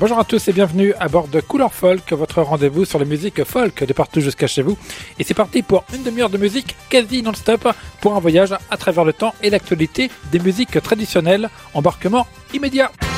Bonjour à tous et bienvenue à bord de Couleur Folk, votre rendez-vous sur la musique folk de partout jusqu'à chez vous. Et c'est parti pour une demi-heure de musique quasi non-stop pour un voyage à travers le temps et l'actualité des musiques traditionnelles. Embarquement immédiat.